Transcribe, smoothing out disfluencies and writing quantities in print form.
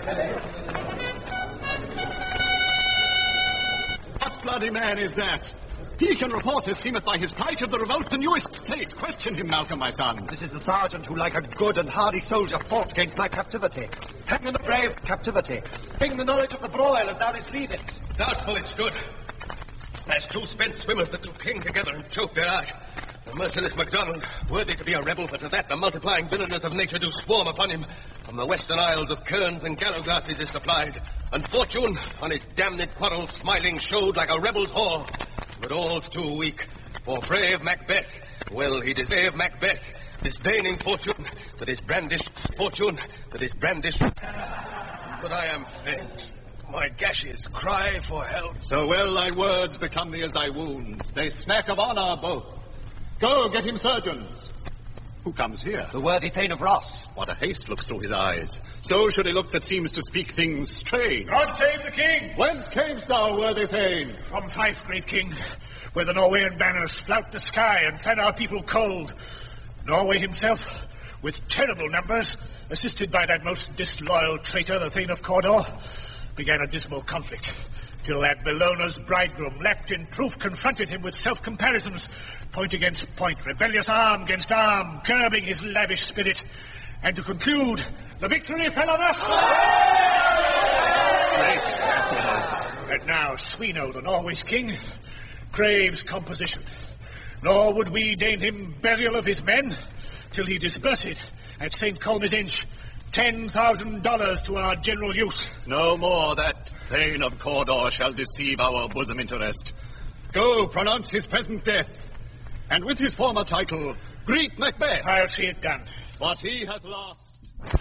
What bloody man is that? He can report, as seemeth by his plight, of the revolt the newest state. Question him, Malcolm, my son. This is the sergeant who, like a good and hardy soldier, fought against my captivity. Hang in the brave captivity. Bring the knowledge of the broil as thou didst lead it. Doubtful it stood. As two spent swimmers that do cling together and choke their art. The merciless MacDonald, worthy to be a rebel, but to that the multiplying villainous of nature do swarm upon him. From the western isles of kerns and gallow-glasses is supplied, and fortune, on its damned quarrel smiling, showed like a rebel's whore. But all's too weak, for brave Macbeth, well, he disdained Macbeth, disdaining fortune, that is brandished fortune, that is brandished. But I am faint. My gashes cry for help. So well thy words become thee as thy wounds. They smack of honour both. Go, get him surgeons. Who comes here? The worthy Thane of Ross. What a haste looks through his eyes. So should he look that seems to speak things strange. God save the king! Whence camest thou, worthy Thane? From Fife, great king, where the Norwegian banners flout the sky and fed our people cold. Norway himself, with terrible numbers, assisted by that most disloyal traitor, the Thane of Cawdor, began a dismal conflict, till that Bellona's bridegroom, lapped in proof, confronted him with self-comparisons, point against point, rebellious arm against arm, curbing his lavish spirit, and to conclude, the victory fell on us! Great happiness. And now Sweno, the Norway's king, craves composition, nor would we deign him burial of his men, till he disbursed at St. Colm's Inch $10,000 to our general use. No more that Thane of Cawdor shall deceive our bosom interest. Go, pronounce his present death, and with his former title, greet Macbeth. I'll see it done. What he hath lost,